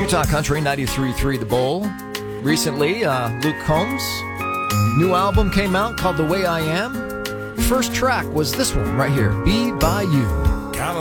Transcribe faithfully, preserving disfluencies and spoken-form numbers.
Utah Country ninety-three point three The Bowl. Recently, uh, Luke Combs' new album came out called The Way I Am. First track was this one right here, Be By You.